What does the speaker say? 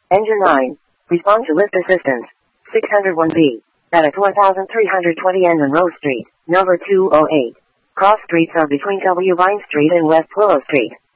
Engine 9. Respond to lift assistance. 601B. That at 1320 N Monroe Street, number 208. Cross streets are between W. Vine Street and West Willow Street.